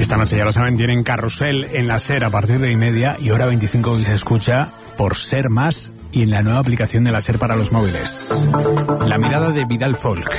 Esta noche, ya lo saben, tienen Carrusel en la SER a partir de 1:30 y hora 25 hoy se escucha por Ser Más y en la nueva aplicación de la SER para los móviles. La mirada de Vidal Folk.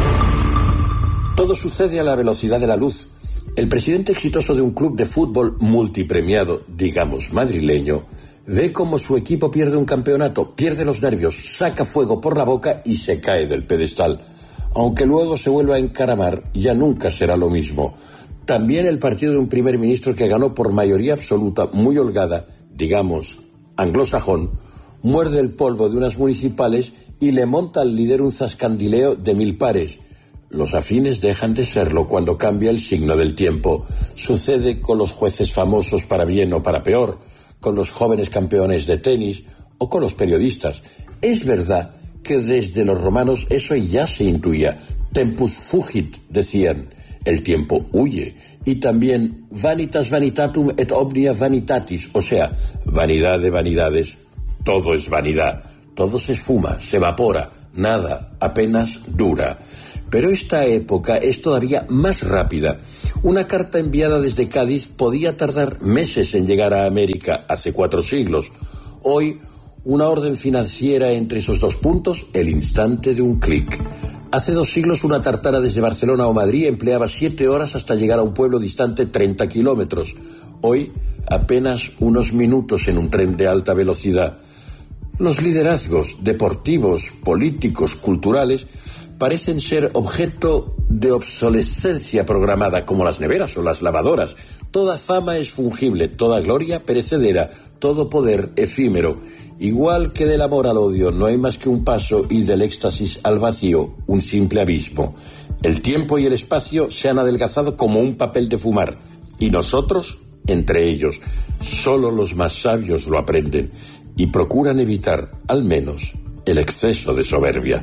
Todo sucede a la velocidad de la luz. El presidente exitoso de un club de fútbol multipremiado, digamos madrileño, ve cómo su equipo pierde un campeonato, pierde los nervios, saca fuego por la boca y se cae del pedestal. Aunque luego se vuelva a encaramar, ya nunca será lo mismo. También el partido de un primer ministro que ganó por mayoría absoluta, muy holgada, digamos, anglosajón, muerde el polvo de unas municipales y le monta al líder un zascandileo de 1000 pares. Los afines dejan de serlo cuando cambia el signo del tiempo. Sucede con los jueces famosos para bien o para peor, con los jóvenes campeones de tenis o con los periodistas. Es verdad que desde los romanos eso ya se intuía. Tempus fugit, decían. El tiempo huye. Y también vanitas vanitatum et omnia vanitatis, o sea, vanidad de vanidades. Todo es vanidad. Todo se esfuma, se evapora. Nada, apenas dura. Pero esta época es todavía más rápida. Una carta enviada desde Cádiz podía tardar meses en llegar a América hace 4 siglos. Hoy, una orden financiera entre esos 2 puntos, el instante de un clic. Hace 2 siglos una tartara desde Barcelona o Madrid empleaba 7 horas hasta llegar a un pueblo distante 30 kilómetros. Hoy, apenas unos minutos en un tren de alta velocidad. Los liderazgos deportivos, políticos, culturales parecen ser objeto de obsolescencia programada, como las neveras o las lavadoras. Toda fama es fungible, toda gloria perecedera, todo poder efímero. Igual que del amor al odio no hay más que un paso y del éxtasis al vacío un simple abismo. El tiempo y el espacio se han adelgazado como un papel de fumar y nosotros, entre ellos, solo los más sabios lo aprenden y procuran evitar, al menos, el exceso de soberbia.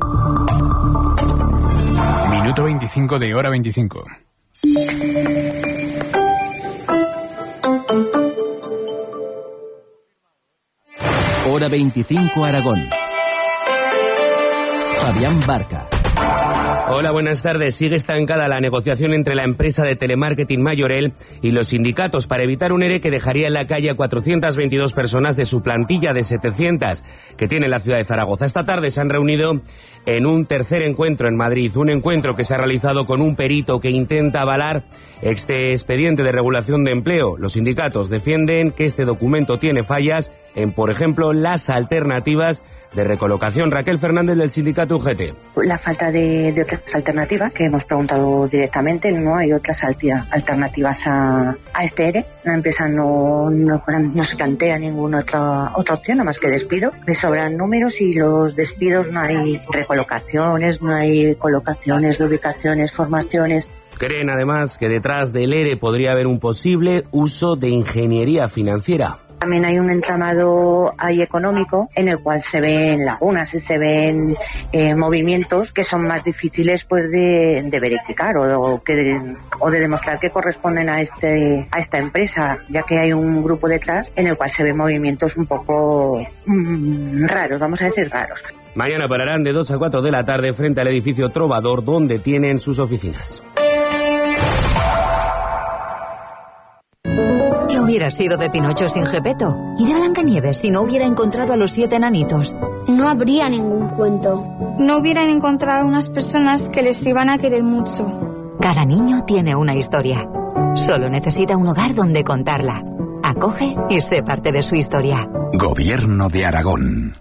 Minuto 25 de hora 25. Hora 25 Aragón. Fabián Barca. Hola, buenas tardes. Sigue estancada la negociación entre la empresa de telemarketing Mayorel y los sindicatos para evitar un ERE que dejaría en la calle a 422 personas de su plantilla de 700 que tiene la ciudad de Zaragoza. Esta tarde se han reunido en un tercer encuentro en Madrid, un encuentro que se ha realizado con un perito que intenta avalar este expediente de regulación de empleo. Los sindicatos defienden que este documento tiene fallas en, por ejemplo, las alternativas de recolocación. Raquel Fernández, del sindicato UGT. La falta de otras alternativas que hemos preguntado directamente, no hay otras alternativas a este ERE. La empresa no se plantea ninguna otra opción, nada más que despido. Le sobran números y los despidos no hay recolocaciones, no hay colocaciones, ubicaciones, formaciones. Creen además que detrás del ERE podría haber un posible uso de ingeniería financiera. También hay un entramado ahí económico en el cual se ven lagunas y se ven movimientos que son más difíciles pues de verificar o de demostrar que corresponden a esta empresa, ya que hay un grupo detrás en el cual se ven movimientos un poco raros, vamos a decir raros. Mañana pararán de 2 a 4 de la tarde frente al edificio Trovador, donde tienen sus oficinas. ¿Qué hubiera sido de Pinocho sin Gepetto? ¿Y de Blancanieves si no hubiera encontrado a los 7 enanitos? No habría ningún cuento. No hubieran encontrado unas personas que les iban a querer mucho. Cada niño tiene una historia. Solo necesita un hogar donde contarla. Acoge y sé parte de su historia. Gobierno de Aragón.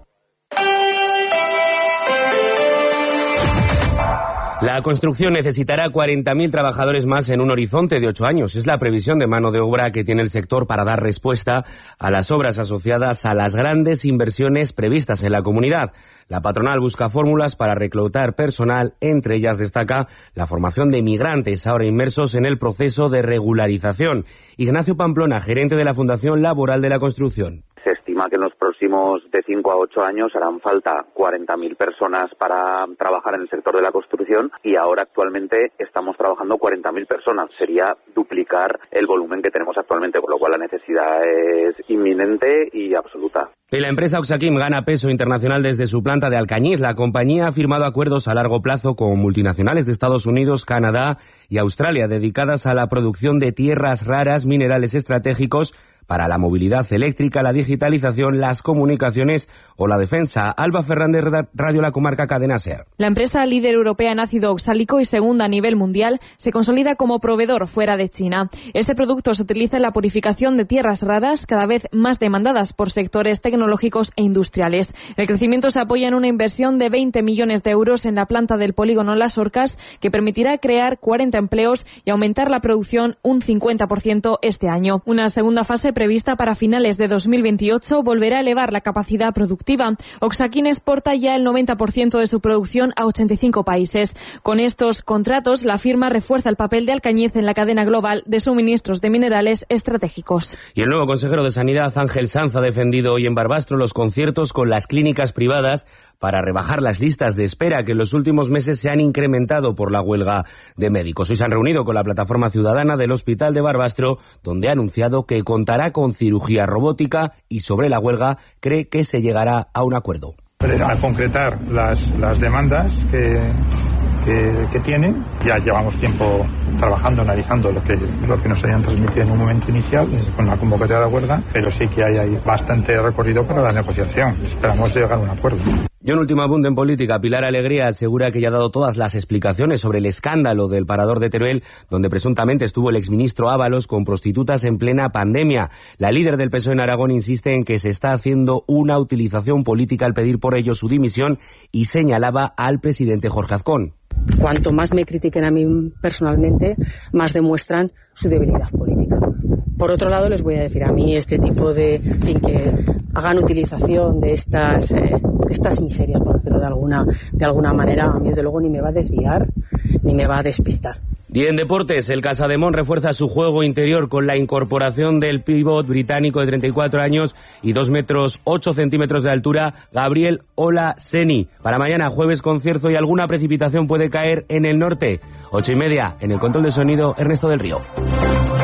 La construcción necesitará 40.000 trabajadores más en un horizonte de 8 años. Es la previsión de mano de obra que tiene el sector para dar respuesta a las obras asociadas a las grandes inversiones previstas en la comunidad. La patronal busca fórmulas para reclutar personal, entre ellas destaca la formación de migrantes ahora inmersos en el proceso de regularización. Ignacio Pamplona, gerente de la Fundación Laboral de la Construcción. Se estima estima que en los próximos de 5 a 8 años harán falta 40.000 personas para trabajar en el sector de la construcción y ahora actualmente estamos trabajando 40.000 personas. Sería duplicar el volumen que tenemos actualmente, con lo cual la necesidad es inminente y absoluta. Y la empresa Oxaquim gana peso internacional desde su planta de Alcañiz. La compañía ha firmado acuerdos a largo plazo con multinacionales de Estados Unidos, Canadá y Australia dedicadas a la producción de tierras raras, minerales estratégicos para la movilidad eléctrica, la digitalización, las comunicaciones o la defensa. Alba Fernández, Radio La Comarca, Cadena SER. La empresa líder europea en ácido oxálico y segunda a nivel mundial se consolida como proveedor fuera de China. Este producto se utiliza en la purificación de tierras raras, cada vez más demandadas por sectores tecnológicos e industriales. El crecimiento se apoya en una inversión de 20 millones de euros en la planta del polígono Las Orcas, que permitirá crear 40 empleos y aumentar la producción un 50% este año. Una segunda fase prevista para finales de 2028 volverá a elevar la capacidad productiva. Oxaquim exporta ya el 90% de su producción a 85 países. Con estos contratos, la firma refuerza el papel de Alcañiz en la cadena global de suministros de minerales estratégicos. Y el nuevo consejero de Sanidad, Ángel Sanz, ha defendido hoy en Barbastro los conciertos con las clínicas privadas para rebajar las listas de espera que en los últimos meses se han incrementado por la huelga de médicos. Hoy se han reunido con la plataforma ciudadana del Hospital de Barbastro, donde ha anunciado que contará con cirugía robótica y sobre la huelga cree que se llegará a un acuerdo. A concretar las demandas que tienen. Ya llevamos tiempo trabajando, analizando lo que nos habían transmitido en un momento inicial con la convocatoria de la huelga, pero sí que hay bastante recorrido para la negociación. Esperamos llegar a un acuerdo. Y un último apunte en política. Pilar Alegría asegura que ya ha dado todas las explicaciones sobre el escándalo del Parador de Teruel, donde presuntamente estuvo el exministro Ábalos con prostitutas en plena pandemia. La líder del PSOE en Aragón insiste en que se está haciendo una utilización política al pedir por ello su dimisión y señalaba al presidente Jorge Azcón. Cuanto más me critiquen a mí personalmente, más demuestran su debilidad política. Por otro lado, les voy a decir a mí este tipo de, que hagan utilización de estas miserias, por decirlo de alguna manera, a mí desde luego ni me va a desviar ni me va a despistar. Y en deportes, el Casademont refuerza su juego interior con la incorporación del pívot británico de 34 años y 2 metros 8 centímetros de altura, Gabriel Olaseni. Para mañana, jueves, concierto y alguna precipitación puede caer en el norte. 8:30, en el control de sonido, Ernesto del Río.